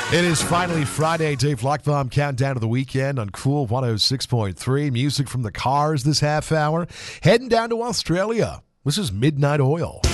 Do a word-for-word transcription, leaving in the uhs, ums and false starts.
It is finally Friday. Dave Lockbaum countdown to the weekend on Cool one oh six point three. Music from the Cars this half hour. Heading down to Australia. This is Midnight Oil.